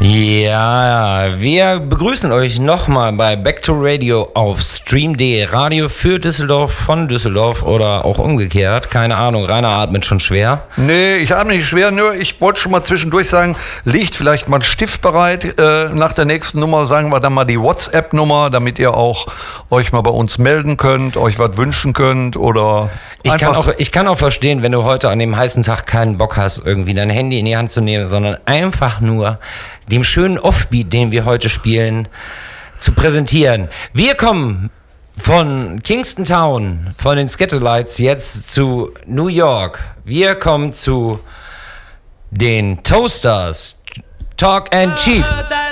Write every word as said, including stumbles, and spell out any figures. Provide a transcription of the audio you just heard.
Ja, wir begrüßen euch nochmal bei Back to Radio auf Stream punkt de. Radio für Düsseldorf, von Düsseldorf oder auch umgekehrt. Keine Ahnung, Rainer atmet schon schwer. Nee, ich atme nicht schwer, nur ich wollte schon mal zwischendurch sagen, legt vielleicht mal einen Stift bereit. Äh, nach der nächsten Nummer sagen wir dann mal die WhatsApp-Nummer, damit ihr auch euch mal bei uns melden könnt, euch was wünschen könnt oder ich kann auch Ich kann auch verstehen, wenn du heute an dem heißen Tag keinen Bock hast, irgendwie dein Handy in die Hand zu nehmen, sondern einfach nur dem schönen Offbeat, den wir heute spielen, zu präsentieren. Wir kommen von Kingston Town, von den Scatterlights jetzt zu New York. Wir kommen zu den Toasters, Talk and Cheap.